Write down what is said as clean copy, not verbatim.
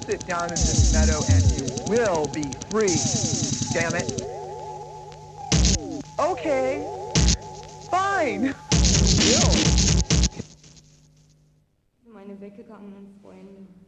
sit down in this meadow and you will be free. Damn it. Okay. Fine. Meine weggegangen Freunde.